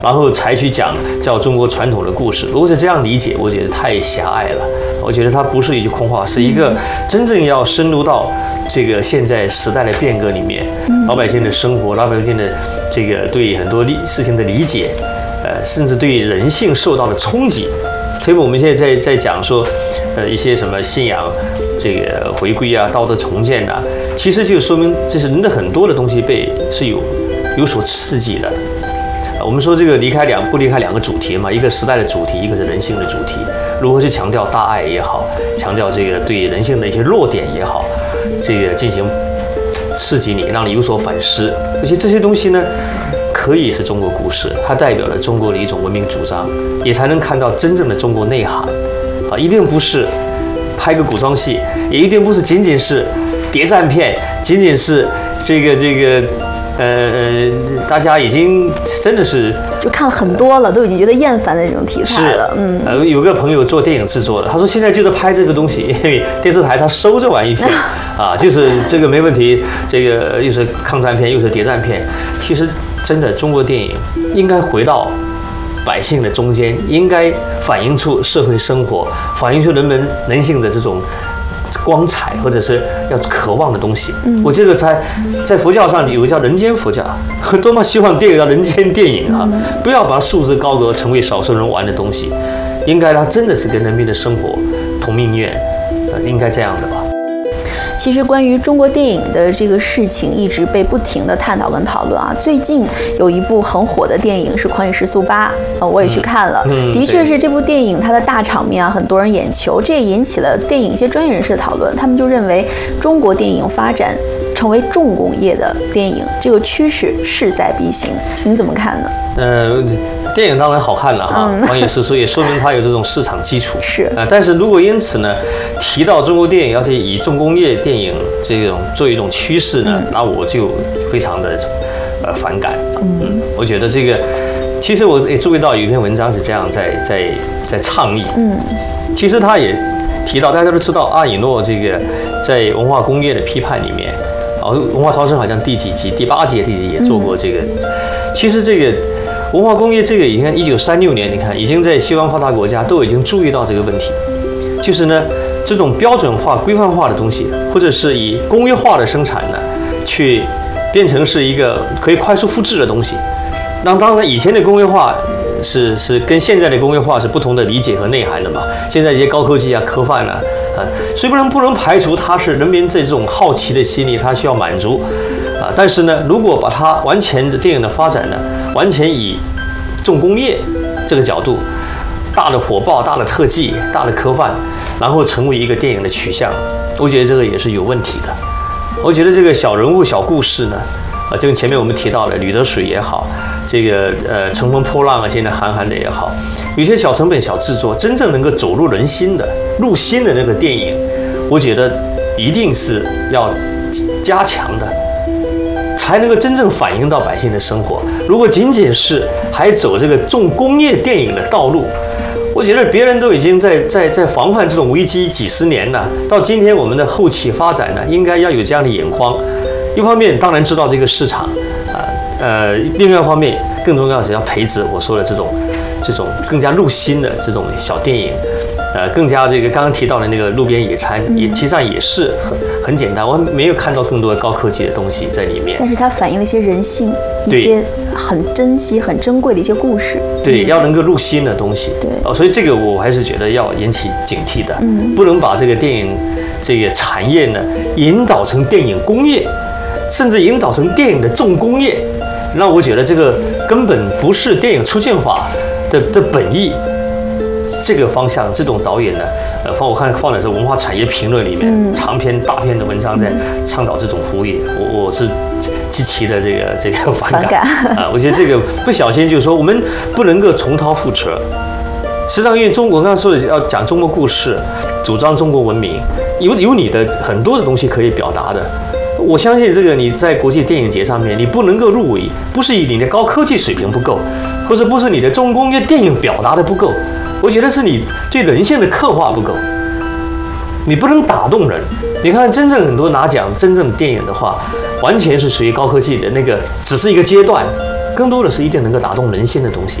然后才去讲叫中国传统的故事。如果是这样理解，我觉得太狭隘了。我觉得它不是一句空话，是一个真正要深入到这个现在时代的变革里面，老百姓的生活，老百姓的这个对很多事情的理解，甚至对人性受到的冲击。所以我们现在在讲说，一些什么信仰这个回归啊、道德重建啊，其实就说明这是人的很多的东西是有所刺激的。我们说这个不离开两个主题嘛，一个时代的主题，一个是人性的主题。如何去强调大爱也好，强调这个对人性的一些弱点也好，这个进行刺激你，让你有所反思。而且这些东西呢，可以是中国故事，它代表了中国的一种文明主张，也才能看到真正的中国内涵。啊，一定不是拍个古装戏，也一定不是仅仅是谍战片，仅仅是这个。大家已经真的是就看了很多了，都已经觉得厌烦的这种题材了。 有个朋友做电影制作的，他说现在就是拍这个东西，因为电视台他收这玩意片啊，就是这个没问题，这个又是抗战片又是谍战片。其实真的中国电影应该回到百姓的中间，应该反映出社会生活，反映出人性的这种光彩，或者是要渴望的东西。我记得在佛教上有个叫人间佛教，多么希望电影叫人间电影啊！不要把它束之高阁，成为少数人玩的东西。应该它真的是跟人民的生活同命运，应该这样的吧。 其实关于中国电影的这个事情一直被不停的探讨跟讨论啊。最近有一部很火的电影是《狂野时速8》，我也去看了，的确是这部电影它的大场面啊，很多人眼球，这也引起了电影一些专业人士的讨论。他们就认为中国电影发展成为重工业的电影，这个趋势势在必行，您怎么看呢？ 电影当然好看了哈，狂野时速也说明它有这种市场基础。 是但是如果因此呢，提到中国电影要是以重工业电影这种作为一种趋势呢，那我就非常的反感。我觉得这个，其实我也注意到有一篇文章是这样在倡议。其实他也提到，大家都知道阿以诺这个在文化工业的批判里面，文化超生好像第几集，第8集、第几集也做过这个。其实这个文化工业这个，你看1936年，你看已经在西方发达国家都已经注意到这个问题，就是呢这种标准化、规范化的东西，或者是以工业化的生产呢，去变成是一个可以快速复制的东西。那当然，以前的工业化是跟现在的工业化是不同的理解和内涵的嘛。现在一些高科技啊、科幻啊，所以不能排除它是人民这种好奇的心理，它需要满足。但是呢，如果把它完全的电影的发展呢，完全以重工业这个角度，大的火爆、大的特技、大的科幻，然后成为一个电影的取向，我觉得这个也是有问题的。我觉得这个小人物、小故事呢，就跟前面我们提到的《吕得水》也好，这个乘风破浪啊，现在韩寒的也好，有些小成本、小制作，真正能够走入人心的、入心的那个电影，我觉得一定是要加强的。才能够真正反映到百姓的生活。如果仅仅是还走这个重工业电影的道路，我觉得别人都已经在防范这种危机几十年了。到今天我们的后期发展呢，应该要有这样的眼光。一方面当然知道这个市场另外一方面更重要的是要培植我说的这种更加入心的这种小电影。更加这个刚刚提到的那个路边野餐，其实上也是很简单，我没有看到更多的高科技的东西在里面。 但是它反映了一些人性，一些很珍惜、很珍贵的一些故事。 对，要能够入心的东西。 对， 所以这个我还是觉得要引起警惕的，不能把这个电影这个产业呢引导成电影工业，甚至引导成电影的重工业。那我觉得这个根本不是电影出现法的本意。这个方向，这种导演呢，我看放的是《文化产业评论》里面长篇大篇的文章，在倡导这种呼吁，我是极其的这个反感啊！我觉得这个不小心就是说，我们不能够重蹈覆辙。实际上，因为我刚刚说的要讲中国故事，主张中国文明，有你的很多的东西可以表达的。我相信这个你在国际电影节上面，你不能够入围，不是你的高科技水平不够，或者不是你的重工业电影表达的不够。我觉得是你对人性的刻画不够，你不能打动人。你看，真正很多拿奖真正的电影的话，完全是属于高科技的那个，只是一个阶段， 更多的是一件能够打动人心的东西。